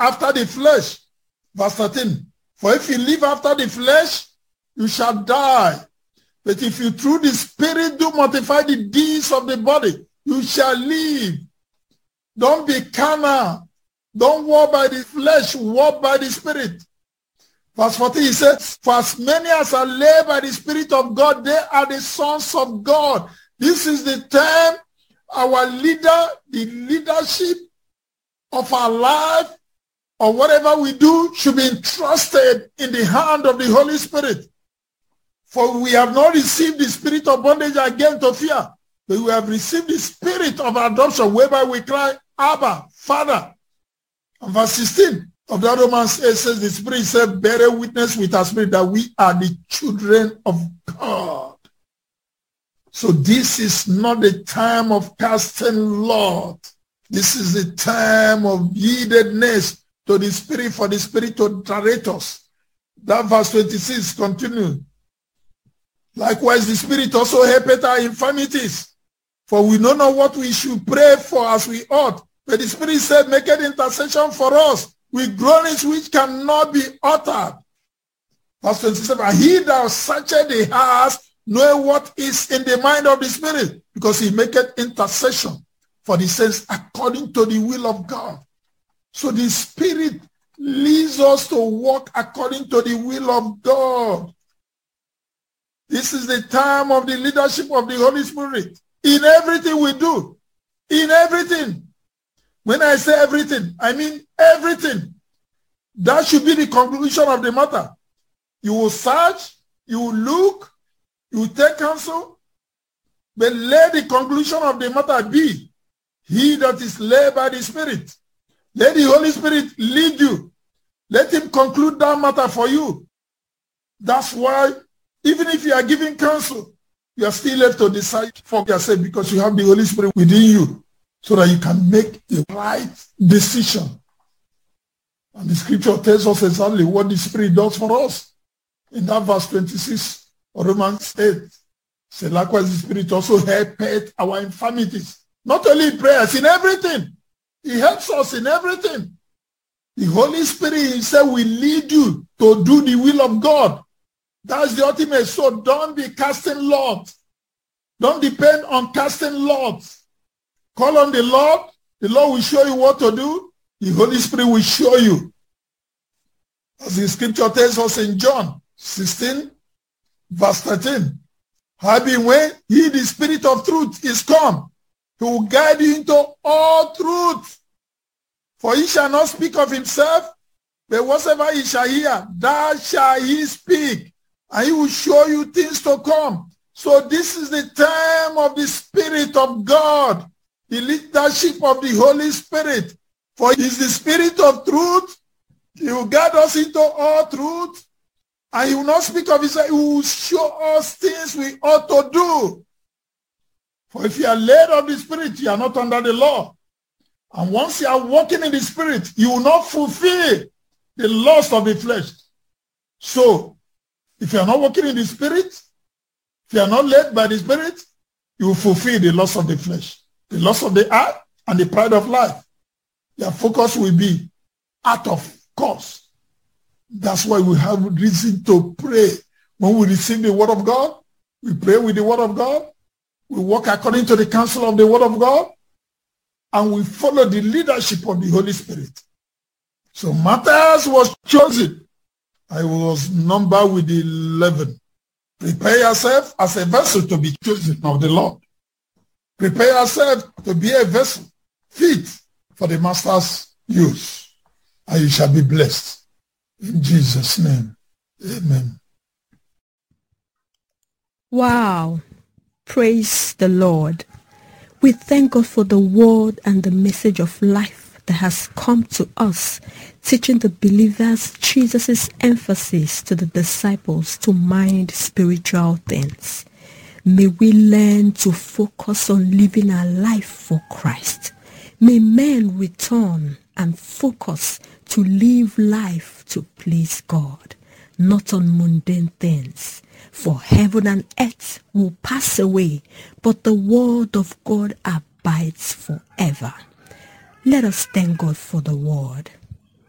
after the flesh. Verse 13. For if you live after the flesh, you shall die. But if you through the Spirit do mortify the deeds of the body, you shall live. Don't be carnal. Don't walk by the flesh, walk by the Spirit. Verse 14, he says, for as many as are led by the Spirit of God, they are the sons of God. This is the time our leader, the leadership of our life, or whatever we do, should be entrusted in the hand of the Holy Spirit. For we have not received the spirit of bondage again to fear, but we have received the spirit of adoption, whereby we cry, Abba, Father. And verse 16 of that Romans 8 says, the Spirit said, bear witness with our spirit that we are the children of God. So this is not the time of casting lot. This is the time of yieldedness to the Spirit, for the Spirit to direct us. That verse 26 continues. Likewise, the Spirit also helpeth our infirmities, for we know not what we should pray for as we ought. But the Spirit said, make an intercession for us with groanings which cannot be uttered. Verse 27, and he that searcheth the hearts knoweth what is in the mind of the Spirit, because he maketh intercession for the saints according to the will of God. So the Spirit leads us to walk according to the will of God. This is the time of the leadership of the Holy Spirit. In everything we do. In everything. When I say everything, I mean everything. That should be the conclusion of the matter. You will search, you will look, you will take counsel, but let the conclusion of the matter be, he that is led by the Spirit. Let the Holy Spirit lead you. Let him conclude that matter for you. That's why, even if you are giving counsel, you are still left to decide for yourself, because you have the Holy Spirit within you, so that you can make the right decision. And the scripture tells us exactly what the Spirit does for us. In that verse 26 of Romans 8, say, likewise the Spirit also helpeth our infirmities. Not only in prayers, in everything. He helps us in everything. The Holy Spirit himself will lead you to do the will of God. That's the ultimate. So don't be casting lots. Don't depend on casting lots. Call on the Lord. The Lord will show you what to do. The Holy Spirit will show you. As the scripture tells us in John 16, verse 13. Having when he, the Spirit of truth, is come, he will guide you into all truth. For he shall not speak of himself, but whatsoever he shall hear, that shall he speak. And he will show you things to come. So this is the time of the Spirit of God, the leadership of the Holy Spirit. For he is the Spirit of truth. He will guide us into all truth. And he will not speak of himself. He will show us things we ought to do. For if you are led of the Spirit, you are not under the law. And once you are walking in the Spirit, you will not fulfill the lust of the flesh. So, if you are not walking in the Spirit, if you are not led by the Spirit, you will fulfill the lust of the flesh, the lust of the eye, and the pride of life. Your focus will be out of course. That's why we have reason to pray. When we receive the word of God, we pray with the word of God. We walk according to the counsel of the word of God. And we follow the leadership of the Holy Spirit. So Matthias was chosen. I was numbered with 11. Prepare yourself as a vessel to be chosen of the Lord. Prepare yourself to be a vessel fit for the Master's use. And you shall be blessed. In Jesus' name, amen. Wow. Praise the Lord. We thank God for the word and the message of life that has come to us, teaching the believers Jesus' emphasis to the disciples to mind spiritual things. May we learn to focus on living our life for Christ. May men return and focus to live life to please God, not on mundane things. For heaven and earth will pass away, but the word of God abides forever. Let us thank God for the word.